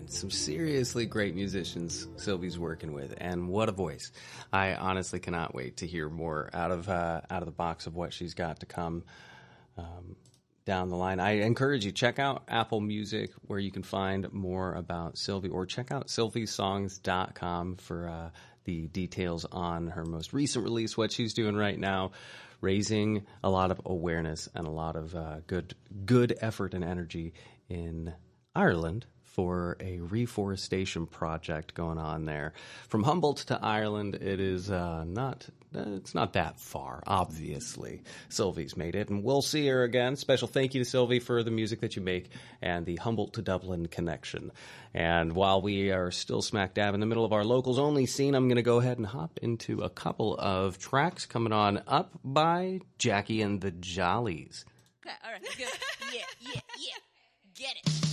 some seriously great musicians Sylvie's working with, and what a voice. I honestly cannot wait to hear more out of the box of what she's got to come down the line. I encourage you, check out Apple Music where you can find more about Sylvie, or check out sylviesongs.com for the details on her most recent release, what she's doing right now, raising a lot of awareness and a lot of good effort and energy in Ireland for a reforestation project going on there. From Humboldt to Ireland, it is it's not that far, obviously. Sylvie's made it, and we'll see her again. Special thank you to Sylvie for the music that you make and the Humboldt to Dublin connection. And while we are still smack dab in the middle of our locals only scene, I'm going to go ahead and hop into a couple of tracks coming on up by Jackie and the Jollies. Okay, all right, good. Yeah. Get it.